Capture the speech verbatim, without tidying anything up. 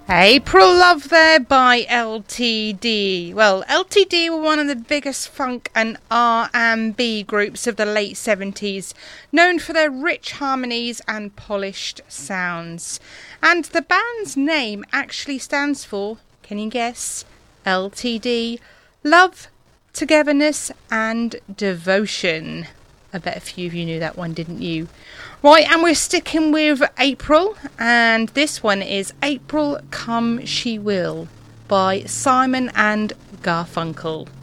April Love there by L T D. Well, L T D were one of the biggest funk and R and B groups of the late seventies, known for their rich harmonies and polished sounds. And the band's name actually stands for, can you guess? L T D, Love, Togetherness and Devotion. I bet a few of you knew that one, didn't you? Right, and we're sticking with April, and this one is April Come She Will by Simon and Garfunkel.